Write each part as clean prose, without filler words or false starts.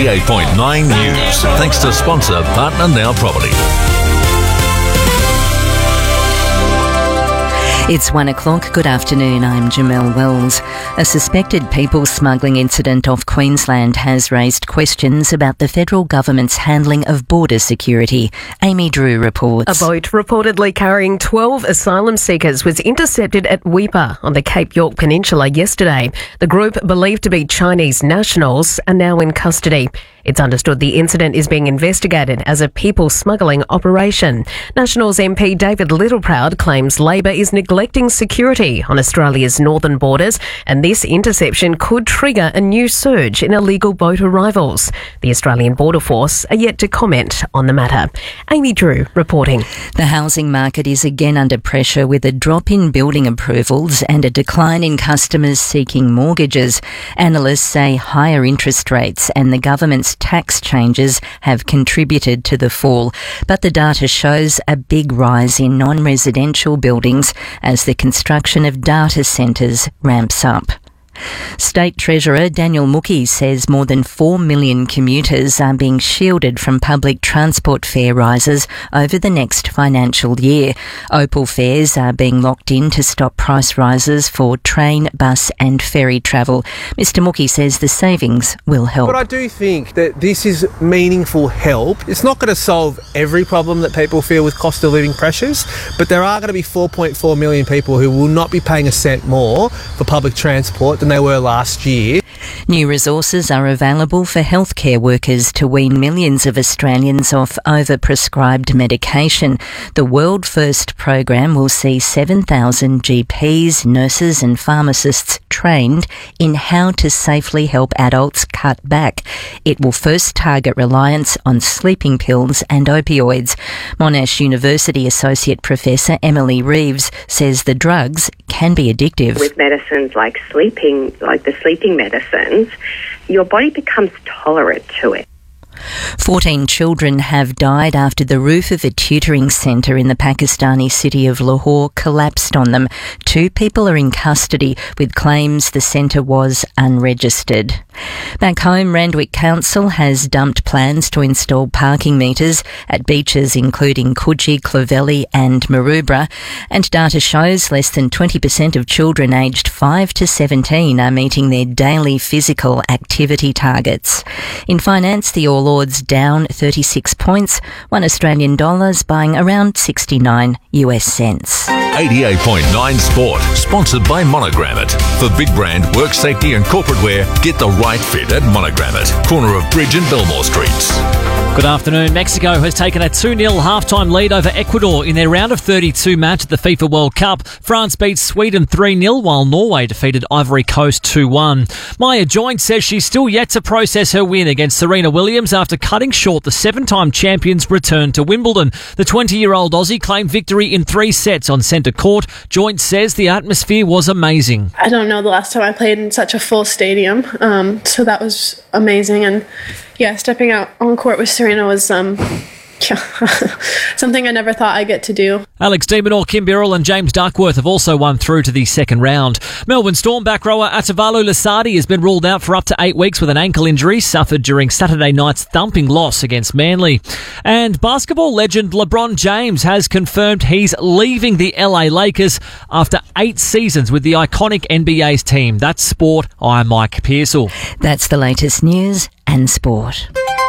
88.9 News. Thanks to sponsor Partner Now Property. It's 1 o'clock. Good afternoon. I'm Jamelle Wells. A suspected people smuggling incident off Queensland has raised questions about the federal government's handling of border security. Amy Drew reports. A boat reportedly carrying 12 asylum seekers was intercepted at Weipa on the Cape York Peninsula yesterday. The group, believed to be Chinese nationals, are now in custody. It's understood the incident is being investigated as a people smuggling operation. Nationals MP David Littleproud claims Labor is neglecting security on Australia's northern borders, and this interception could trigger a new surge in illegal boat arrivals. The Australian Border Force are yet to comment on the matter. Amy Drew reporting. The housing market is again under pressure with a drop in building approvals and a decline in customers seeking mortgages. Analysts say higher interest rates and the government's tax changes have contributed to the fall, but the data shows a big rise in non-residential buildings as the construction of data centres ramps up. State Treasurer Daniel Mookhey says more than 4 million commuters are being shielded from public transport fare rises over the next financial year. Opal fares are being locked in to stop price rises for train, bus and ferry travel. Mr Mookhey says the savings will help. But I do think that this is meaningful help. It's not going to solve every problem that people feel with cost of living pressures, but there are going to be 4.4 million people who will not be paying a cent more for public transport than they were last year. New resources are available for healthcare workers to wean millions of Australians off overprescribed medication. The World First program will see 7,000 GPs, nurses and pharmacists trained in how to safely help adults cut back. It will first target reliance on sleeping pills and opioids. Monash University Associate Professor Emily Reeves says the drugs can be addictive. With medicines like the sleeping medicines, your body becomes tolerant to it. 14 children have died after the roof of a tutoring centre in the Pakistani city of Lahore collapsed on them. 2 people are in custody with claims the centre was unregistered. Back home, Randwick Council has dumped plans to install parking meters at beaches including Coogee, Clovelly and Maroubra, and data shows less than 20% of children aged 5 to 17 are meeting their daily physical activity targets. In finance, the All Ords down 36 points, $1 Australian buying around 69 US cents. 88.9 Sport, sponsored by Monogram It. For big brand, work safety and corporate wear, get the right fit at Monogram It, corner of Bridge and Belmore Streets. Good afternoon. Mexico has taken a 2-0 half-time lead over Ecuador in their round of 32 match at the FIFA World Cup. France beat Sweden 3-0 while Norway defeated Ivory Coast 2-1. Maya Joint says she's still yet to process her win against Serena Williams after cutting short the 7-time champion's return to Wimbledon. The 20-year-old Aussie claimed victory in 3 sets on centre court. Joint says the atmosphere was amazing. I don't know the last time I played in such a full stadium, so that was amazing. And yeah, stepping out on court with Serena was something I never thought I'd get to do. Alex de Minaur, Kim Birrell and James Duckworth have also won through to the second round. Melbourne Storm back rower Atavalu Lasardi has been ruled out for up to 8 weeks with an ankle injury suffered during Saturday night's thumping loss against Manly. And basketball legend LeBron James has confirmed he's leaving the LA Lakers after 8 seasons with the iconic NBA's team. That's sport. I'm Mike Pearsall. That's the latest news and sport.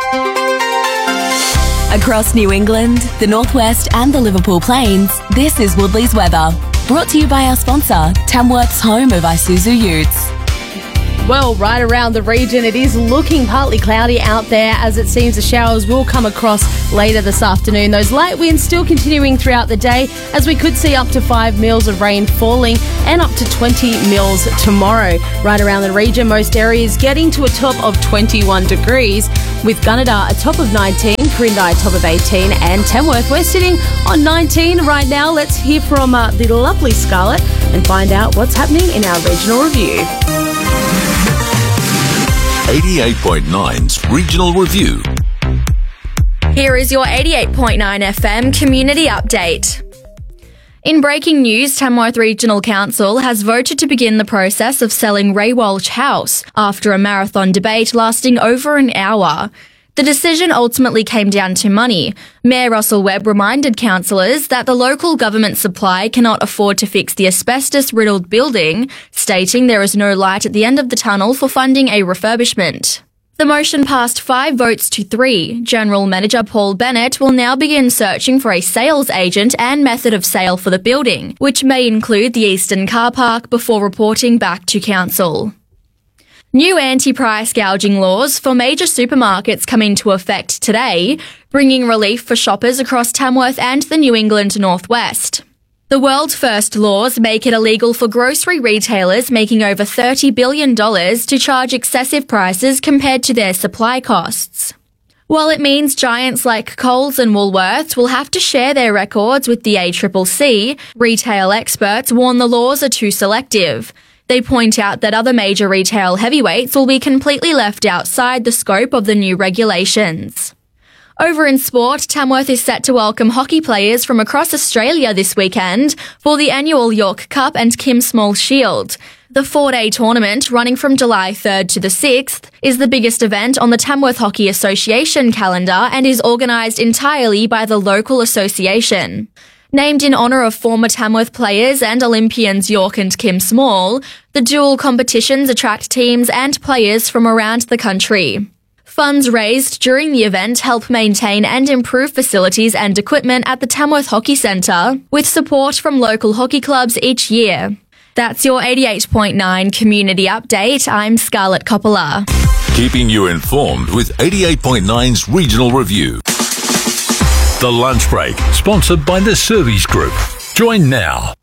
Across New England, the Northwest and the Liverpool Plains, this is Woodley's weather. Brought to you by our sponsor, Tamworth's home of Isuzu Utes. Well, right around the region, it is looking partly cloudy out there as it seems the showers will come across later this afternoon. Those light winds still continuing throughout the day as we could see up to 5 mils of rain falling and up to 20 mils tomorrow. Right around the region, most areas getting to a top of 21 degrees with Gunnedah a top of 19, Quirindi a top of 18 and Tamworth we're sitting on 19 right now. Let's hear from the lovely Scarlett and find out what's happening in our regional review. 88.9's Regional Review. Here is your 88.9 FM Community Update. In breaking news, Tamworth Regional Council has voted to begin the process of selling Ray Walsh House after a marathon debate lasting over an hour. The decision ultimately came down to money. Mayor Russell Webb reminded councillors that the local government supply cannot afford to fix the asbestos-riddled building, stating there is no light at the end of the tunnel for funding a refurbishment. The motion passed 5 votes to 3. General Manager Paul Bennett will now begin searching for a sales agent and method of sale for the building, which may include the Eastern Car Park, before reporting back to council. New anti-price gouging laws for major supermarkets come into effect today, bringing relief for shoppers across Tamworth and the New England Northwest. The world's first laws make it illegal for grocery retailers making over $30 billion to charge excessive prices compared to their supply costs. While it means giants like Coles and Woolworths will have to share their records with the ACCC, retail experts warn the laws are too selective. They point out that other major retail heavyweights will be completely left outside the scope of the new regulations. Over in sport, Tamworth is set to welcome hockey players from across Australia this weekend for the annual York Cup and Kim Small Shield. The 4-day tournament, running from July 3rd to the 6th, is the biggest event on the Tamworth Hockey Association calendar and is organised entirely by the local association. Named in honour of former Tamworth players and Olympians York and Kim Small, the dual competitions attract teams and players from around the country. Funds raised during the event help maintain and improve facilities and equipment at the Tamworth Hockey Centre, with support from local hockey clubs each year. That's your 88.9 Community Update. I'm Scarlett Coppola. Keeping you informed with 88.9's Regional Review. The Lunch Break, sponsored by the Servies Group. Join now.